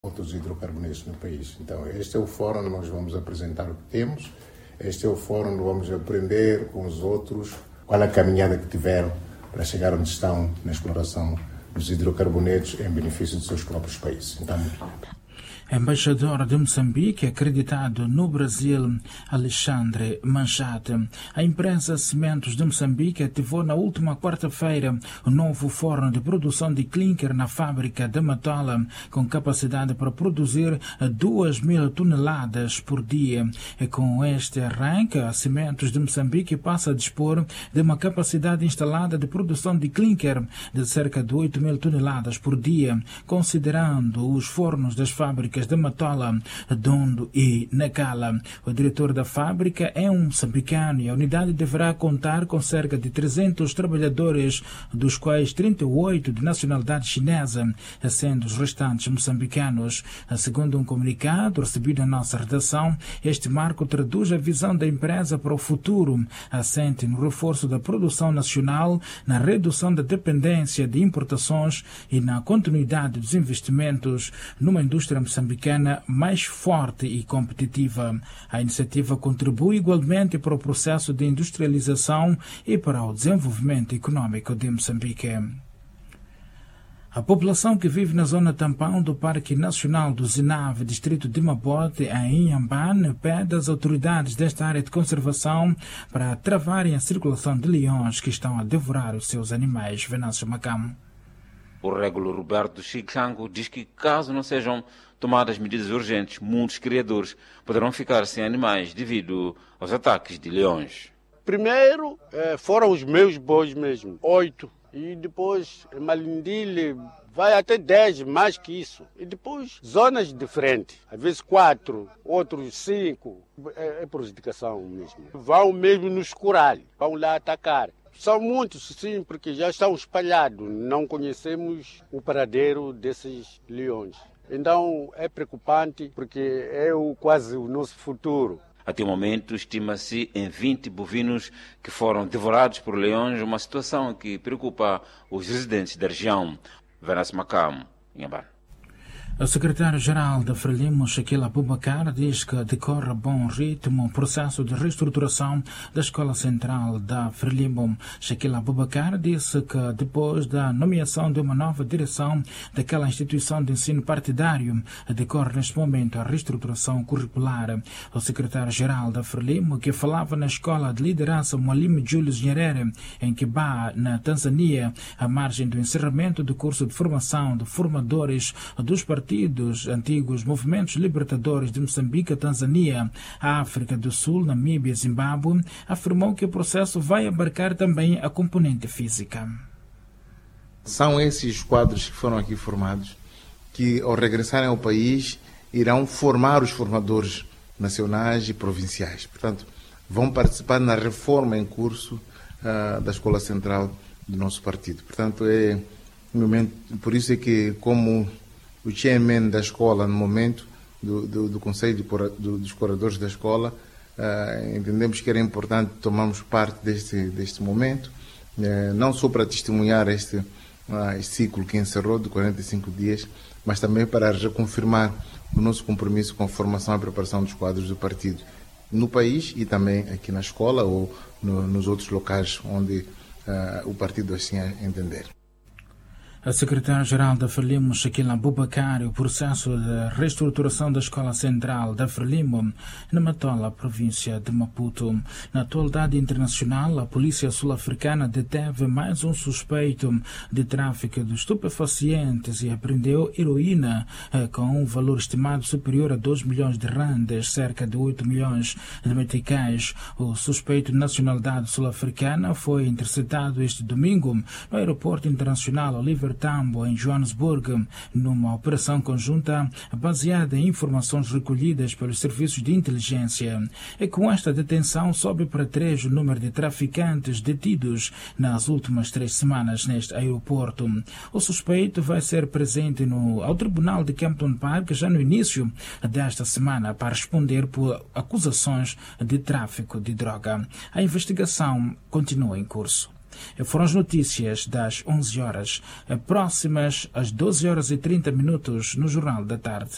dos hidrocarbonetos no país. Então, este é o fórum onde nós vamos apresentar o que temos, este é o fórum onde vamos aprender com os outros qual é a caminhada que tiveram para chegar onde estão na exploração dos hidrocarbonetos em benefício dos seus próprios países. Então, Embaixador de Moçambique, acreditado no Brasil, Alexandre Manchate. A empresa Cimentos de Moçambique ativou na última quarta-feira o novo forno de produção de clinker na fábrica de Matola, com capacidade para produzir 2.000 toneladas por dia. E com este arranque, a Cimentos de Moçambique passa a dispor de uma capacidade instalada de produção de clinker de cerca de 8.000 toneladas por dia, considerando os fornos das fábricas de Matola, Dondo e Nacala. O diretor da fábrica é um moçambicano e a unidade deverá contar com cerca de 300 trabalhadores, dos quais 38 de nacionalidade chinesa, sendo os restantes moçambicanos. Segundo um comunicado recebido na nossa redação, este marco traduz a visão da empresa para o futuro, assente no reforço da produção nacional, na redução da dependência de importações e na continuidade dos investimentos numa indústria moçambicana mais forte e competitiva. A iniciativa contribui igualmente para o processo de industrialização e para o desenvolvimento econômico de Moçambique. A população que vive na zona tampão do Parque Nacional do Zinave, distrito de Mabote, em Inhambane, pede às autoridades desta área de conservação para travarem a circulação de leões que estão a devorar os seus animais. Venâncio Macamo. O régulo Roberto Chicango diz que, caso não sejam tomadas medidas urgentes, muitos criadores poderão ficar sem animais devido aos ataques de leões. Primeiro foram os meus bois mesmo, 8. E depois Malindile vai até 10, mais que isso. E depois zonas diferentes, às vezes 4, outros 5. É prejudicação mesmo. Vão mesmo nos corais, vão lá atacar. São muitos, sim, porque já estão espalhados. Não conhecemos o paradeiro desses leões. Então é preocupante porque é quase o nosso futuro. Até o momento, estima-se em 20 bovinos que foram devorados por leões, uma situação que preocupa os residentes da região. Venâncio Macamo, Inhambane. O secretário-geral da Frelimo, Shaquille Abubakar, diz que decorre a bom ritmo o processo de reestruturação da Escola Central da Frelimo. Shaquille Abubakar disse que depois da nomeação de uma nova direção daquela instituição de ensino partidário, decorre neste momento a reestruturação curricular. O secretário-geral da Frelimo, que falava na Escola de Liderança Mwalimu Julius Nyerere, em Kiba, na Tanzânia, à margem do encerramento do curso de formação de formadores dos partidos antigos movimentos libertadores de Moçambique, Tanzânia, África do Sul, Namíbia e Zimbábue, afirmou que o processo vai abarcar também a componente física. São esses quadros que foram aqui formados que, ao regressarem ao país, irão formar os formadores nacionais e provinciais. Portanto, vão participar na reforma em curso da Escola Central do nosso partido. Portanto, por isso é que, como o chairman da escola, no momento do Conselho dos Curadores da Escola, entendemos que era importante tomarmos parte deste momento, não só para testemunhar este ciclo que encerrou de 45 dias, mas também para reconfirmar o nosso compromisso com a formação e preparação dos quadros do partido no país e também aqui na escola ou nos outros locais onde o partido assim entender. A secretária-geral da Frelimo, Shaquille Abubakar, o processo de reestruturação da Escola Central da Frelimo, na Matola, província de Maputo. Na atualidade internacional, a polícia sul-africana deteve mais um suspeito de tráfico de estupefacientes e apreendeu heroína com um valor estimado superior a 2 milhões de randes, cerca de 8 milhões de meticais. O suspeito de nacionalidade sul-africana foi interceptado este domingo no aeroporto internacional Oliver Tambo, em Joanesburgo, numa operação conjunta baseada em informações recolhidas pelos serviços de inteligência. E com esta detenção sobe para 3 o número de traficantes detidos nas últimas 3 semanas neste aeroporto. O suspeito vai ser presente ao Tribunal de Kempton Park já no início desta semana para responder por acusações de tráfico de droga. A investigação continua em curso. Foram as notícias das 11 horas, próximas às 12 horas e 30 minutos no Jornal da Tarde.